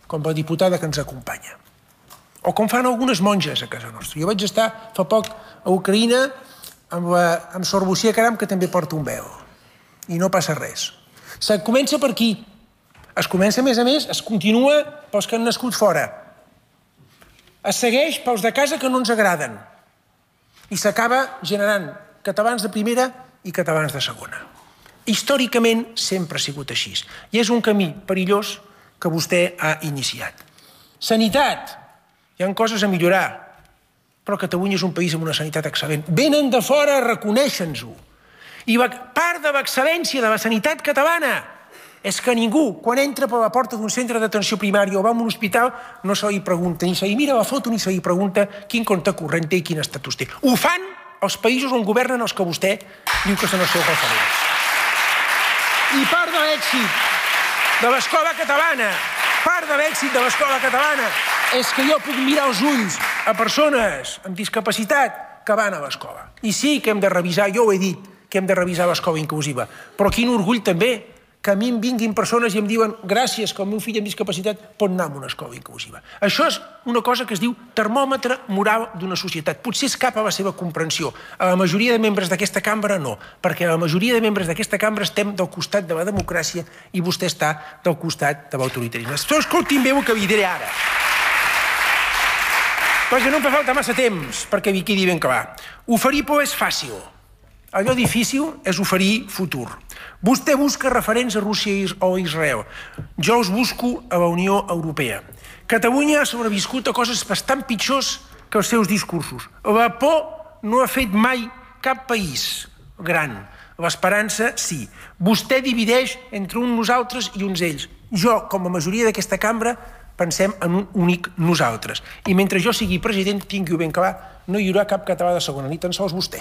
com la diputada que ens acompanya. O com fan algunes monges a casa nostra. Jo vaig estar fa poc a Ucraïna amb Sor Lucía Caram, que també porta un vel. I no passa res. Se comença per aquí. Es comença, a més, es continua pels que han nascut fora. Es segueix pels de casa que no ens agraden. I s'acaba generant catalans de primera i catalans de segona. Històricament sempre ha sigut així. I és un camí perillós que vostè ha iniciat. Sanitat. Hi ha coses a millorar. Però Catalunya és un país amb una sanitat excel·lent. Venen de fora a reconèixer-nos-ho. I part de l'excel·lència de la sanitat catalana és que ningú, quan entra per la porta d'un centre d'atenció primària o va a un hospital, no se li pregunta, ni se li mira la foto, ni se li pregunta quin compte corrent té i quin estatus té. Ho fan els països on governen els que vostè diu que són els seus referents. I part de l'èxit de l'escola catalana, és que jo puc mirar els ulls a persones amb discapacitat que van a l'escola. I sí que hem de revisar, jo ho he dit, que hem de revisar l'escola inclusiva. Però quin orgull també que a mi em vinguin persones i em diuen gràcies que el meu fill amb discapacitat pot anar a una escola inclusiva. Això és una cosa que es diu termòmetre moral d'una societat. Potser escapa a la seva comprensió. A la majoria de membres d'aquesta cambra no, perquè la majoria de membres d'aquesta cambra estem del costat de la democràcia i vostè està del costat de l'autoritarisme. Escoltin bé el que vi diré ara. Perquè no em fa falta massa temps perquè vi quedi ben clar. Oferir por és fàcil. Allò difícil és oferir futur. Vostè busca referents a Rússia o a Israel. Jo els busco a la Unió Europea. Catalunya ha sobreviscut a coses bastant pitjors que els seus discursos. La por no ha fet mai cap país gran. L'esperança, sí. Vostè divideix entre un nosaltres i uns ells. Jo, com a majoria d'aquesta cambra, pensem en un únic nosaltres. I mentre jo sigui president, tingui-ho ben clar, no hi haurà cap català de segona, ni tan sols vostè.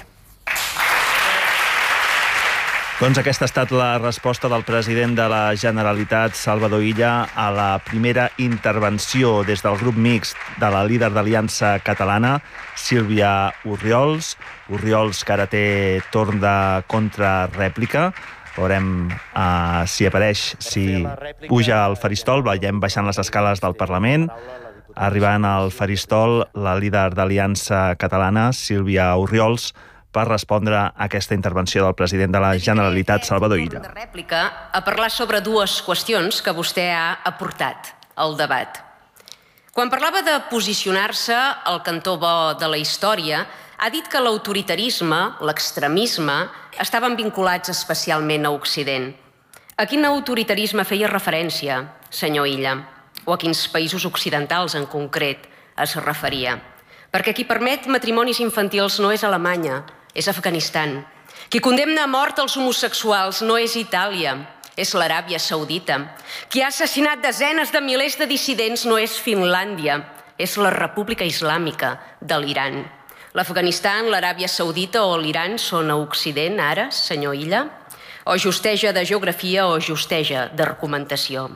Doncs aquesta ha estat la resposta del president de la Generalitat, Salvador Illa, a la primera intervenció des del grup mixt de la líder d'Aliança Catalana, Sílvia Orriols. Orriols, que ara té torn de contrarèplica. Veurem si apareix, si puja al faristol. Veiem baixant les escales del Parlament. Arribant al faristol, la líder d'Aliança Catalana, Sílvia Orriols, per respondre a aquesta intervenció del president de la Generalitat, Salvador Illa. De rèplica a parlar sobre dues qüestions que vostè ha aportat al debat. Quan parlava de posicionar-se al cantó bo de la història, ha dit que l'autoritarisme, l'extremisme, estaven vinculats especialment a Occident. A quin autoritarisme feia referència, senyor Illa? O a quins països occidentals en concret es referia? Perquè qui permet matrimonis infantils no és Alemanya, és Afganistan. Qui condemna a mort els homosexuals no és Itàlia, és l'Aràbia Saudita. Qui ha assassinat desenes de milers de dissidents no és Finlàndia, és la República Islàmica de l'Iran. L'Afganistan, l'Aràbia Saudita o l'Iran són a Occident ara, senyor Illa? O justeja de geografia o justeja d'argumentació?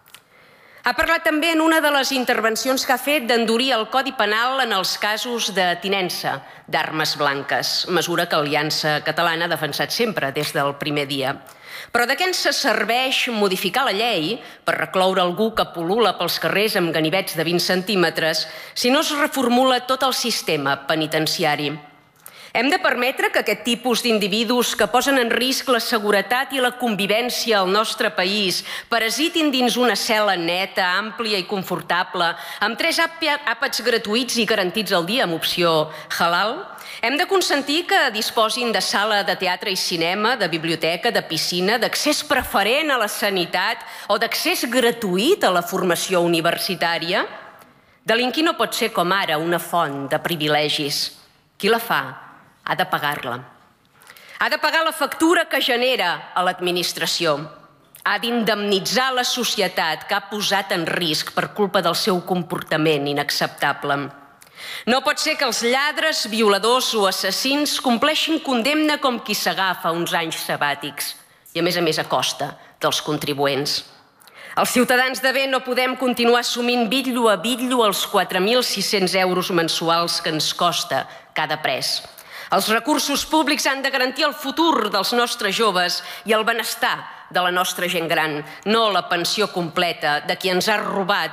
Ha parlat també en una de les intervencions que ha fet d'endurir el Codi Penal en els casos de tinença d'armes blanques, mesura que Aliança Catalana ha defensat sempre des del primer dia. Però de què ens serveix modificar la llei per recloure algú que pul·lula pels carrers amb ganivets de 20 centímetres si no es reformula tot el sistema penitenciari? Hem de permetre que aquest tipus d'individus que posen en risc la seguretat i la convivència al nostre país parasitin dins una cel·la neta, àmplia i confortable, amb 3 àpats gratuïts i garantits al dia amb opció halal? Hem de consentir que disposin de sala de teatre i cinema, de biblioteca, de piscina, d'accés preferent a la sanitat o d'accés gratuït a la formació universitària? Delinquir no pot ser com ara una font de privilegis. Qui la fa ha de pagar-la. Ha de pagar la factura que genera a l'administració. Ha d'indemnitzar la societat que ha posat en risc per culpa del seu comportament inacceptable. No pot ser que els lladres, violadors o assassins compleixin condemna com qui s'agafa uns anys sabàtics i, a més, a costa dels contribuents. Els ciutadans de bé no podem continuar assumint bitllo a bitllo els 4.600 euros mensuals que ens costa cada pres. Els recursos públics han de garantir el futur dels nostres joves i el benestar de la nostra gent gran, no la pensió completa de qui ens ha robat